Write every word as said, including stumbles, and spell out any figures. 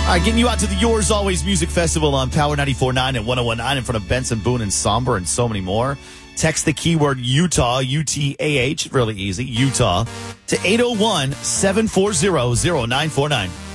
All right, getting you out to the Yours Always Music Festival on Power ninety-four point nine and one oh one point nine in front of Benson, Boone, and Somber, and so many more. Text the keyword Utah, U T A H, really easy, Utah, to eight oh one, seven four zero, zero nine four nine.